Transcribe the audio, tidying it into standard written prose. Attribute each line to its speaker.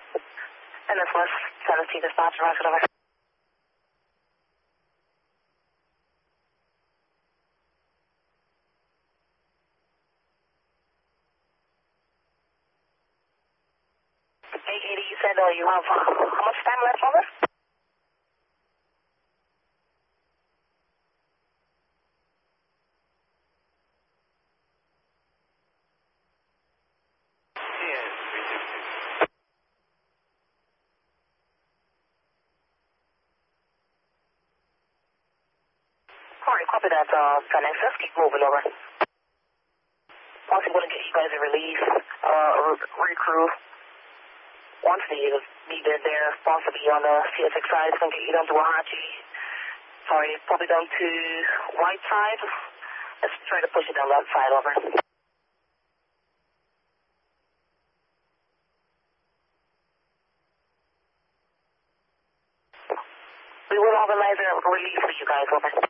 Speaker 1: NS West, Tennessee dispatch, rocket over. You said you have how much time left over? Alright, copy that, FedEx. Let's keep moving over. Possibly going to get you guys a relief, recrew. Once needed there, possibly on the CSX side, it's going to get you down to Wahachi. Sorry, probably down to right side. Let's try to push it down that side over. We will organize a relief for you guys over.